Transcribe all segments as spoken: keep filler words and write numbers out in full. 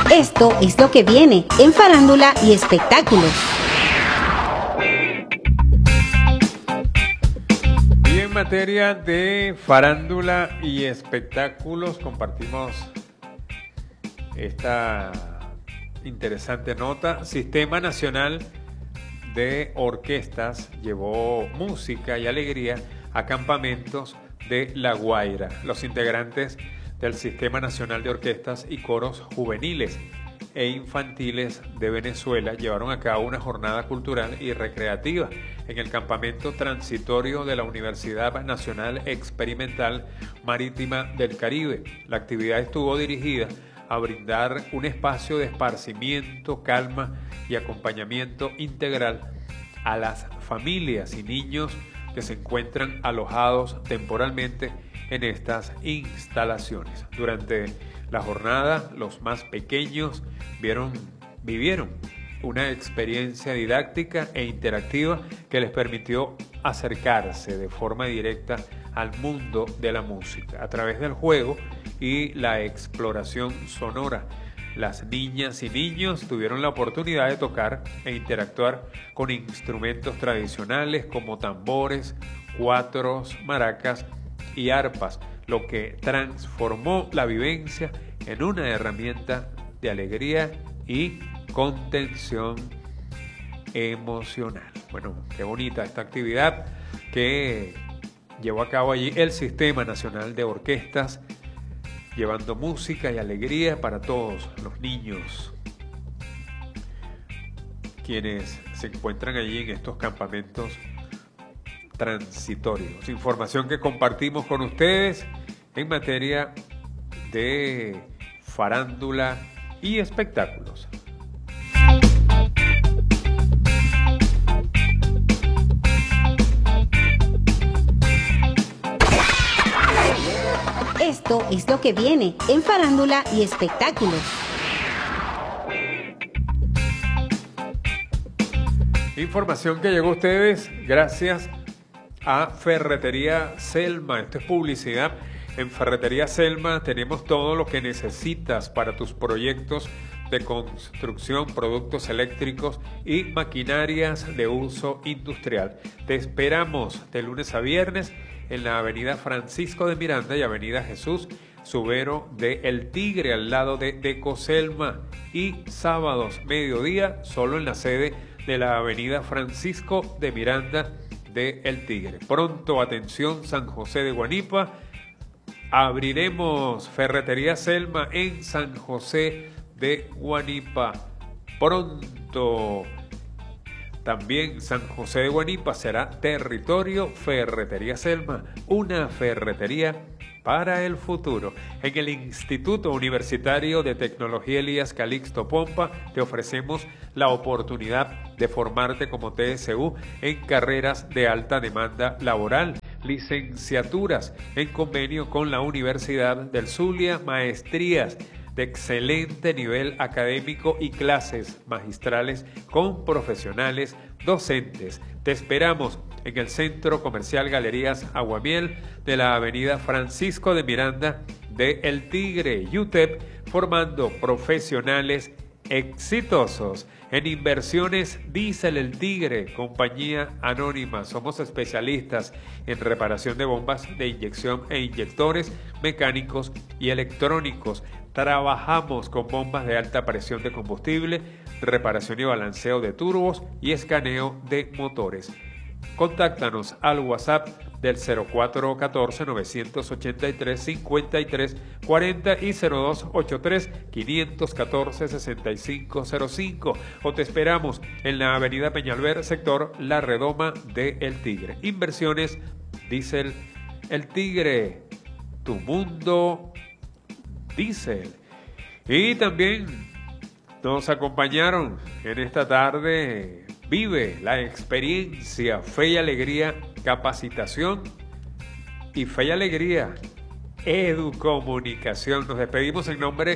Esto es lo que viene en Farándula y Espectáculos. Y en materia de farándula y espectáculos compartimos esta interesante nota. Sistema Nacional de Orquestas llevó música y alegría a campamentos de La Guaira. Los integrantes del Sistema Nacional de Orquestas y Coros Juveniles e Infantiles de Venezuela llevaron a cabo una jornada cultural y recreativa en el campamento transitorio de la Universidad Nacional Experimental Marítima del Caribe. La actividad estuvo dirigida a brindar un espacio de esparcimiento, calma y acompañamiento integral a las familias y niños que se encuentran alojados temporalmente en estas instalaciones. Durante la jornada, los más pequeños vieron, vivieron una experiencia didáctica e interactiva que les permitió acercarse de forma directa al mundo de la música a través del juego y la exploración sonora. Las niñas y niños tuvieron la oportunidad de tocar e interactuar con instrumentos tradicionales como tambores, cuatros, maracas y arpas, lo que transformó la vivencia en una herramienta de alegría y contención emocional. Bueno, qué bonita esta actividad que llevó a cabo allí el Sistema Nacional de Orquestas, llevando música y alegría para todos los niños quienes se encuentran allí en estos campamentos transitorios. Información que compartimos con ustedes en materia de farándula y espectáculos. Esto es lo que viene en Farándula y Espectáculos. Información que llegó a ustedes gracias a Ferretería Selma. Esto es publicidad. En Ferretería Selma tenemos todo lo que necesitas para tus proyectos de construcción, productos eléctricos y maquinarias de uso industrial. Te esperamos de lunes a viernes en la avenida Francisco de Miranda y avenida Jesús Subero de El Tigre, al lado de Decoselma, y sábados mediodía solo en la sede de la avenida Francisco de Miranda de El Tigre. Pronto, atención, San José de Guanipa, abriremos Ferretería Selma en San José de Guanipa. Pronto. También San José de Guanipa será territorio Ferretería Selma, una ferretería para el futuro. En el Instituto Universitario de Tecnología Elías Calixto Pompa te ofrecemos la oportunidad de formarte como T S U en carreras de alta demanda laboral, licenciaturas en convenio con la Universidad del Zulia, maestrías de excelente nivel académico y clases magistrales con profesionales docentes. Te esperamos en el Centro Comercial Galerías Aguamiel de la avenida Francisco de Miranda de El Tigre, U T E P, formando profesionales exitosos. En inversiones Diesel El Tigre, compañía anónima. Somos especialistas en reparación de bombas de inyección e inyectores mecánicos y electrónicos. Trabajamos con bombas de alta presión de combustible, reparación y balanceo de turbos y escaneo de motores. Contáctanos al WhatsApp del cero cuatro uno cuatro, nueve ocho tres, cinco tres cuatro cero y cero dos ocho tres, cinco uno cuatro, seis cinco cero cinco, o te esperamos en la avenida Peñalver, sector La Redoma de El Tigre. Inversiones Diesel El Tigre, tu mundo Diesel. Y también nos acompañaron en esta tarde Vive la experiencia, Fe y Alegría, capacitación y Fe y Alegría, Educomunicación. Nos despedimos en nombre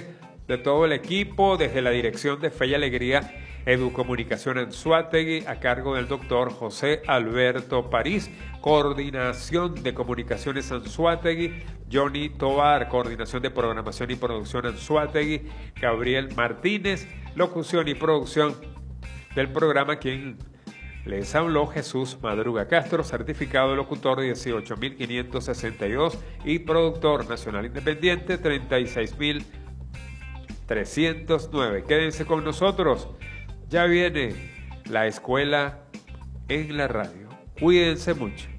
de todo el equipo, desde la dirección de Fe y Alegría Educomunicación Anzoátegui, a cargo del doctor José Alberto París, coordinación de comunicaciones Anzoátegui, Johnny Tovar, coordinación de programación y producción Anzoátegui, Gabriel Martínez, locución y producción del programa, quien les habló Jesús Madruga Castro, certificado locutor dieciocho mil quinientos sesenta y dos y productor nacional independiente treinta y seis mil trescientos nueve. Quédense con nosotros, ya viene la escuela en la radio. Cuídense mucho.